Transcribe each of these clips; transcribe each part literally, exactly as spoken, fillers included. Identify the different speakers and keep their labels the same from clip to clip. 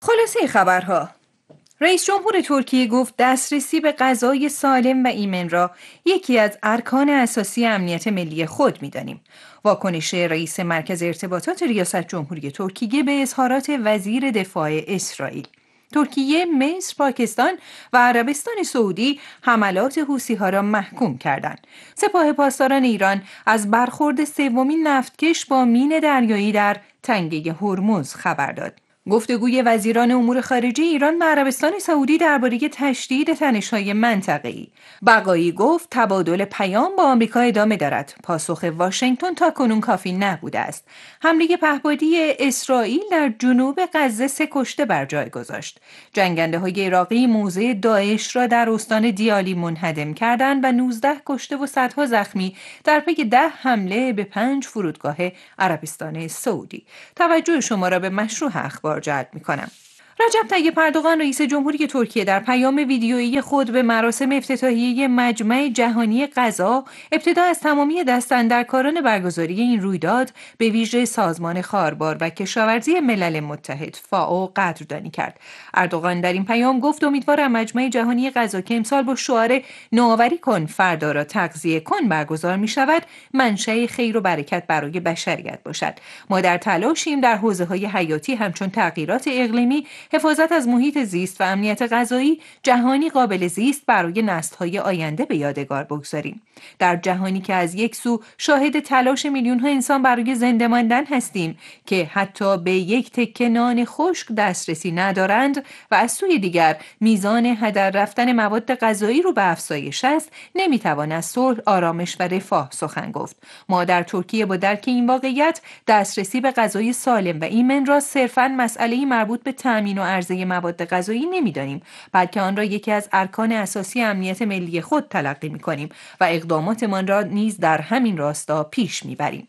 Speaker 1: خلاصه خبرها: رئیس جمهور ترکیه گفت دسترسی به غذای سالم و ایمن را یکی از ارکان اساسی امنیت ملی خود می‌دانیم. واکنش رئیس مرکز ارتباطات ریاست جمهوری ترکیه به اظهارات وزیر دفاع اسرائیل. ترکیه، مصر، پاکستان و عربستان سعودی حملات حوثی‌ها را محکوم کردند. سپاه پاسداران ایران از برخورد سومین نفتکش با مین دریایی در تنگه هرمز خبر داد. گفتگوی وزیران امور خارجه ایران و عربستان سعودی درباره تشدید تنش‌های منطقه‌ای. بقایی گفت تبادل پیام با آمریکا ادامه دارد. پاسخ واشنگتن تاکنون کافی نبوده است. حمله پهپادی اسرائیل در جنوب غزه سه کشته بر جای گذاشت. جنگنده‌های عراقی موضع داعش را در استان دیالی منهدم کردند و نوزده کشته و صدها زخمی در پی ده حمله به پنج فرودگاه عربستان سعودی. توجه شما را به مشروع اخبار جلب می‌کنم. رجب طیب اردوغان رئیس جمهوری ترکیه در پیام ویدیویی خود به مراسم افتتاحیه مجمع جهانی غذا ابتدا از تمامی دستاندرکاران برگزاری این رویداد به ویژه سازمان خاربار و کشاورزی ملل متحد فائو قدردانی کرد. اردوغان در این پیام گفت امیدوارم مجمع جهانی غذا که امسال با شعار نوآوری کن فردا را تغذیه کن برگزار می شود منشأ خیر و برکت برای بشریت باشد. ما در تلاشیم در حوزه‌های حیاتی همچون تغییرات اقلیمی، حفاظت از محیط زیست و امنیت غذایی جهانی قابل زیست برای نسل‌های آینده به یادگار بگذاریم. در جهانی که از یک سو شاهد تلاش میلیون‌ها انسان برای زنده ماندن هستیم که حتی به یک تکه نان خشک دسترسی ندارند و از سوی دیگر میزان هدر رفتن مواد غذایی رو به افزایش است، نمیتوان از صلح، آرامش و رفاه سخن گفت. ما در ترکیه با درک این واقعیت دسترسی به غذای سالم و ایمن را صرفاً مسئله‌ای مربوط به تامین و عرضه مواد غذایی نمی‌دانیم، بلکه آن را یکی از ارکان اساسی امنیت ملی خود تلقی می‌کنیم و اقداماتمان را نیز در همین راستا پیش می‌بریم.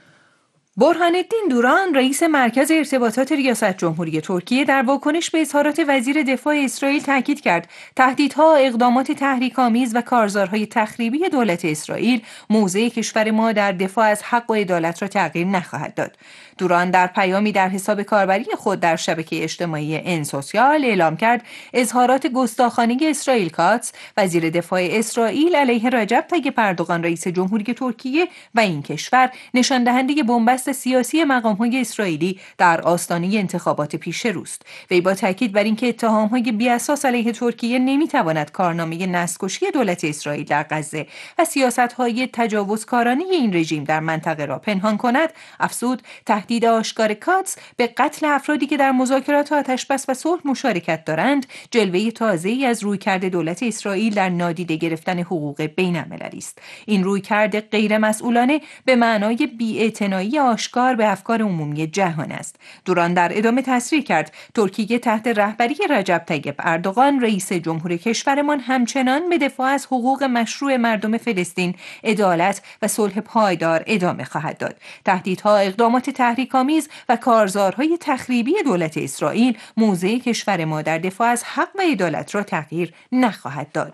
Speaker 1: برهان الدین دوران رئیس مرکز ارتباطات ریاست جمهوری ترکیه در واکنش به اظهارات وزیر دفاع اسرائیل تاکید کرد تهدیدها، اقدامات تحریک‌آمیز و کارزارهای تخریبی دولت اسرائیل موضع کشور ما در دفاع از حق و عدالت را تغییر نخواهد داد. دوران در پیامی در حساب کاربری خود در شبکه اجتماعی ان سوسیال اعلام کرد اظهارات گستاخانه اسرائیل کاتس وزیر دفاع اسرائیل علیه رجب طیب اردوغان رئیس جمهوری ترکیه و این کشور نشان دهنده بنبست سیاسی مقام‌های اسرائیلی در آستانه انتخابات پیش روست. وی با تاکید بر اینکه اتهام‌های بی‌اساس علیه ترکیه نمی‌تواند کارنامه نسل‌کشی دولت اسرائیل در غزه و سیاست‌های تجاوزکارانه این رژیم در منطقه را پنهان کند، افزود تهدید آشکار کاتس به قتل افرادی که در مذاکرات آتش‌بس و صلح مشارکت دارند، جلوه تازه‌ای از رویکرد دولت اسرائیل در نادیده گرفتن حقوق بین‌المللی است. این رویکرد غیرمسئولانه به معنای بی‌اعتنایی آشکار به افکار عمومی جهان است. دوران در ادامه تصریح کرد ترکیه تحت رهبری رجب طیب اردوغان رئیس جمهور کشورمان همچنان به دفاع از حقوق مشروع مردم فلسطین، عدالت و صلح پایدار ادامه خواهد داد. تهدیدها، اقدامات تحریک‌آمیز و کارزارهای تخریبی دولت اسرائیل موضع کشور ما در دفاع از حق و عدالت را تغییر نخواهد داد.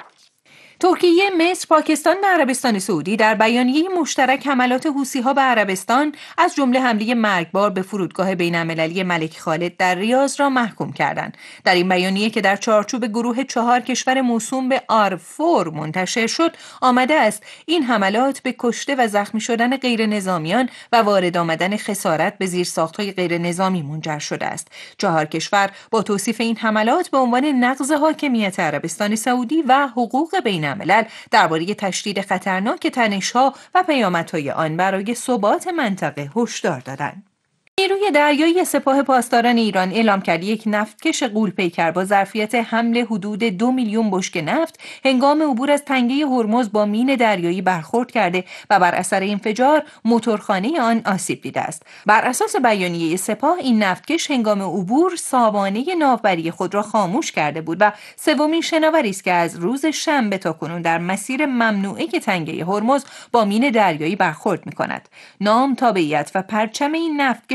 Speaker 1: ترکیه، مصر، پاکستان و عربستان سعودی در بیانیه مشترک حملات حوثی‌ها به عربستان از جمله حمله مرگبار به فرودگاه بین‌المللی ملک خالد در ریاض را محکوم کردند. در این بیانیه که در چارچوب گروه چهار کشور موسوم به آر فور منتشر شد، آمده است این حملات به کشته و زخمی شدن غیر نظامیان و وارد آمدن خسارت به زیرساخت‌های غیر نظامی منجر شده است. چهار کشور با توصیف این حملات به عنوان نقض حاکمیت عربستان سعودی و حقوق بین الملل درباره تشدید خطرناک تنش‌ها و پیامدهای آن برای ثبات منطقه هشدار دادند. نیروی دریایی سپاه پاسداران ایران اعلام کرد یک نفتکش غول‌پیکر با ظرفیت حمل حدود دو میلیون بشکه نفت هنگام عبور از تنگه هرمز با مین دریایی برخورد کرده و بر اثر انفجار موتورخانه آن آسیب دیده است. بر اساس بیانیه سپاه این نفتکش هنگام عبور سامانه ناوبری خود را خاموش کرده بود و سومین شناوری است که از روز شنبه تا کنون در مسیر ممنوعه تنگه هرمز با مین دریایی برخورد می‌کند. نام، تابعیت و پرچم این نفتکش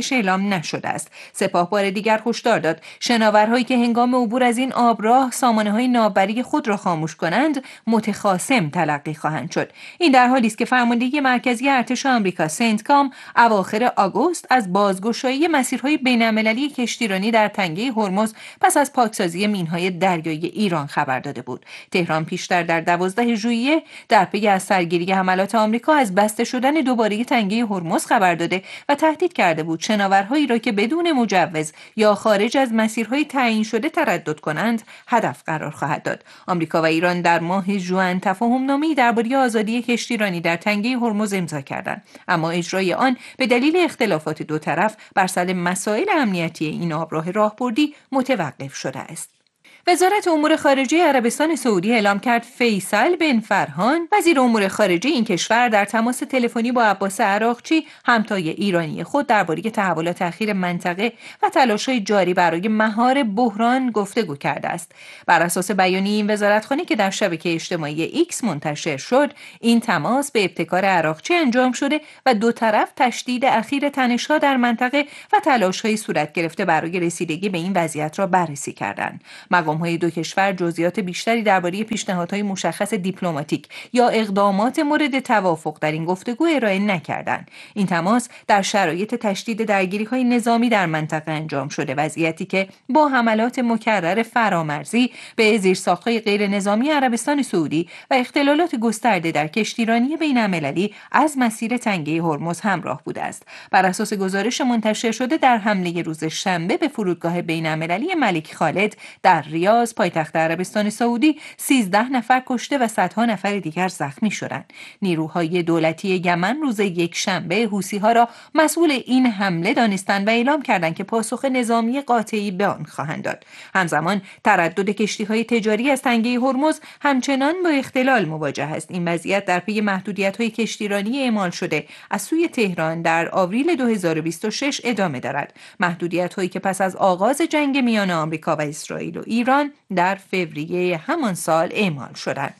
Speaker 1: ارتش اعلام نشده است. سپاه بار دیگر هشدار داد شناورهایی که هنگام عبور از این آبراه سامانه‌های ناوبری خود را خاموش کنند متخاصم تلقی خواهند شد. این در حالی است که فرماندهی مرکزی ارتش آمریکا سنتکام اواخر آگوست از بازگشایی مسیرهای بین‌المللی کشتیرانی در تنگه هرمز پس از پاکسازی مین‌های دریایی ایران خبر داده بود. تهران پیشتر در دوازده ژوئیه در پی از سرگیری حملات آمریکا از بسته شدن دوباره تنگه هرمز خبر داده و تهدید کرده بود شناورهایی را که بدون مجوز یا خارج از مسیرهای تعیین شده تردد کنند هدف قرار خواهد داد. آمریکا و ایران در ماه ژوئن تفاهم‌نامه‌ای درباره آزادی کشتیرانی در تنگه هرمز امضا کردند، اما اجرای آن به دلیل اختلافات دو طرف بر سر مسائل امنیتی این آبراه راهبردی متوقف شده است. وزارت امور خارجه عربستان سعودی اعلام کرد فیصل بن فرهان وزیر امور خارجه این کشور در تماس تلفنی با عباس عراقچی همتای ایرانی خود درباره تحولات اخیر منطقه و تلاش‌های جاری برای مهار بحران گفتگو کرده است. بر اساس بیانیه این وزارتخانه که در شبکه اجتماعی ایکس منتشر شد، این تماس به ابتکار عراقچی انجام شده و دو طرف تشدید اخیر تنش‌ها در منطقه و تلاش‌های صورت گرفته برای رسیدگی به این وضعیت را بررسی کردند. های دو کشور جزئیات بیشتری درباره پیشنهادهای مشخص دیپلماتیک یا اقدامات مورد توافق در این گفتگو ارائه نکردند. این تماس در شرایط تشدید درگیری‌های نظامی در منطقه انجام شده، وضعیتی که با حملات مکرر فرامرزی به زیرساخت‌های غیر نظامی عربستان سعودی و اختلالات گسترده در کشتیرانی بین‌المللی از مسیر تنگه هرمز همراه بوده است. بر اساس گزارش منتشر شده در حمله روز شنبه به فرودگاه بین‌المللی ملک خالد در ریاض پایتخت عربستان سعودی سیزده نفر کشته و صدها نفر دیگر زخمی شدند. نیروهای دولتی یمن روز یک شنبه حوثی‌ها را مسئول این حمله دانستند و اعلام کردند که پاسخ نظامی قاطعی به آن خواهند داد. همزمان تردد کشتی‌های تجاری از تنگه هرمز همچنان با اختلال مواجه است. این وضعیت در پی محدودیت‌های کشتیرانی اعمال شده از سوی تهران در آوریل دو هزار و بیست و شش ادامه دارد. محدودیت‌هایی که پس از آغاز جنگ میان آمریکا و اسرائیل و ایران در فوریه همان سال اعمال شدند.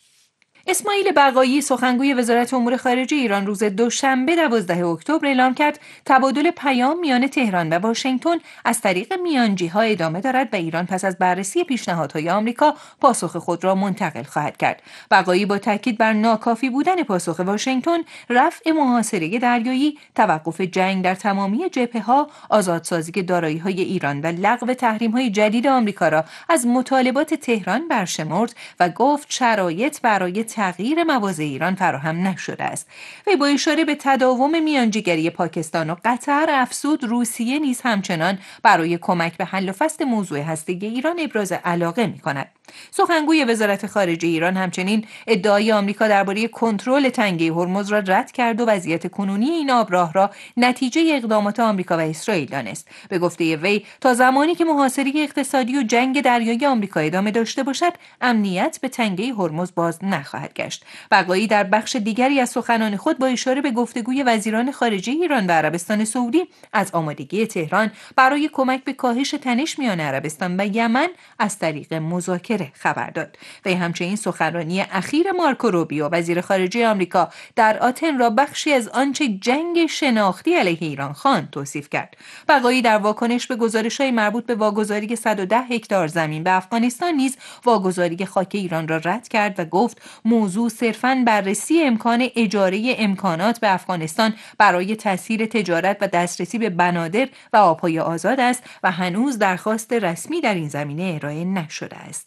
Speaker 1: اسماعیل بقایی سخنگوی وزارت امور خارجه ایران روز دوشنبه دوازده اکتبر اعلام کرد تبادل پیام میان تهران و واشنگتن از طریق میانجی‌ها ادامه دارد و ایران پس از بررسی پیشنهادهای آمریکا پاسخ خود را منتقل خواهد کرد. بقایی با تاکید بر ناکافی بودن پاسخ واشنگتن، رفع محاصره دریایی، توقف جنگ در تمامی جبهه‌ها، آزادسازی دارایی‌های ایران و لغو تحریم‌های جدید آمریکا را از مطالبات تهران برشمرد و گفت شرایط برای تغییر مواضع ایران فراهم نشده است. و با اشاره به تداوم میانجیگری پاکستان و قطر افزود روسیه نیز همچنان برای کمک به حل و فصل موضوع هسته‌ای ایران ابراز علاقه می‌کند. سخنگوی وزارت خارجه ایران همچنین ادعای آمریکا درباره کنترل تنگه هرمز را رد کرد و وضعیت کنونی این آبراه را نتیجه اقدامات آمریکا و اسرائیل دانست. به گفته وی تا زمانی که محاصره اقتصادی و جنگ دریایی آمریکا ادامه داشته باشد، امنیت به تنگه هرمز باز نخواهد گشت. بقایی در بخش دیگری از سخنان خود با اشاره به گفتگوی وزیران خارجه ایران و عربستان سعودی از آمادگی تهران برای کمک به کاهش تنش میان عربستان و یمن از طریق مذاکره خبر داد. وی همچنین سخنرانی اخیر مارکو روبیو وزیر خارجه آمریکا در آتن را بخشی از آنچه جنگ شناختی علیه ایران خواند توصیف کرد. بقایی در واکنش به گزارش‌های مربوط به واگذاری صد و ده هکتار زمین به افغانستان نیز واگذاری خاک ایران را رد کرد و گفت موضوع صرفاً بررسی امکان اجاره امکانات به افغانستان برای تسهیل تجارت و دسترسی به بنادر و آبهای آزاد است و هنوز درخواست رسمی در این زمینه ارائه نشده است.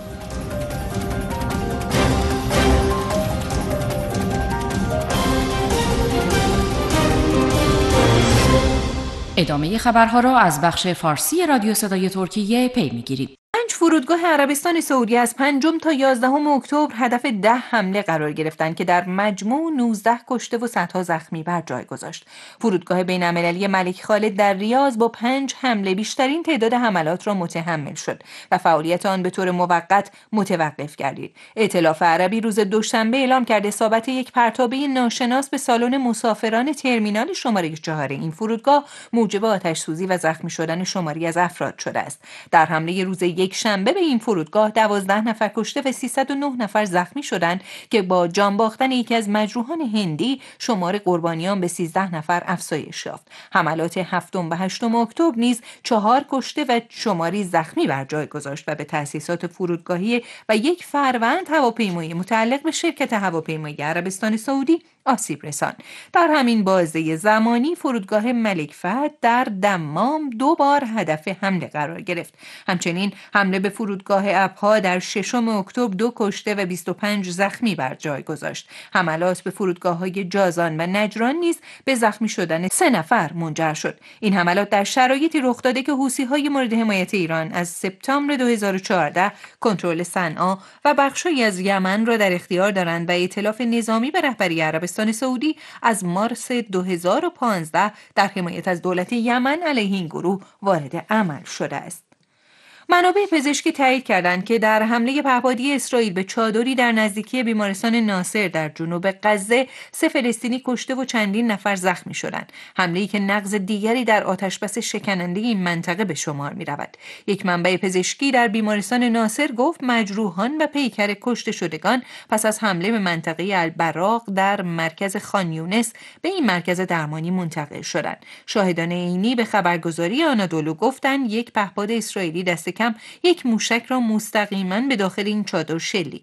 Speaker 2: ادامه خبرها را از بخش فارسی رادیو صدای ترکیه پی می‌گیرید.
Speaker 1: پنج فرودگاه عربستان سعودی از پنجم تا یازدهم اکتبر هدف ده حمله قرار گرفتند که در مجموع نوزده کشته و صدها زخمی بر جای گذاشت. فرودگاه بین‌المللی ملک خالد در ریاض با پنج حمله بیشترین تعداد حملات را متحمل شد و فعالیت آن به طور موقت متوقف گردید. ائتلاف عربی روز دوشنبه اعلام کرد اصابت یک پرتابه ناشناس به سالن مسافران ترمینال شماره چهار این فرودگاه موجب آتش سوزی و زخمی شدن شماری از افراد شده است. در حمله روز یک یک شنبه به این فرودگاه دوازده نفر کشته و سیصد و نه نفر زخمی شدند که با جان باختن یکی از مجروحان هندی شمار قربانیان به سیزده نفر افزایش یافت. حملات هفتم و هشتم اکتبر نیز چهار کشته و شماری زخمی بر جای گذاشت و به تأسیسات فرودگاهی و یک فروند هواپیمایی متعلق به شرکت هواپیمایی عربستان سعودی آسیب رساند. در همین بازه زمانی فرودگاه ملک فهد در دمام دو بار هدف حمله قرار گرفت. همچنین حمله به فرودگاه ابها در ششم اکتبر دو کشته و بیست و پنج زخمی بر جای گذاشت. حملات به فرودگاه‌های جازان و نجران نیز به زخمی شدن سه نفر منجر شد. این حملات در شرایطی رخ داده که حوثی‌های مورد حمایت ایران از سپتامبر دو هزار و چهارده کنترل صنعا و بخشی از یمن را در اختیار دارند و ائتلاف نظامی به رهبری عربستان سعودی از مارس دو هزار و پانزده در حمایت از دولت یمن علیه این گروه وارد عمل شده است. منابع پزشکی تایید کردند که در حمله پهپادی اسرائیل به چادری در نزدیکی بیمارستان ناصر در جنوب غزه سه فلسطینی کشته و چندین نفر زخمی شدند. حمله‌ای که نقض دیگری در آتشبس شکننده این منطقه به شمار می‌رود. یک منبع پزشکی در بیمارستان ناصر گفت مجروحان و پیکر کشته شدگان پس از حمله به منطقه البراق در مرکز خان یونس به این مرکز درمانی منتقل شدند. شاهدان عینی به خبرگزاری آنادولو گفتند یک پهپاد اسرائیلی دست کم یک موشک را مستقیما به داخل این چادر شلیک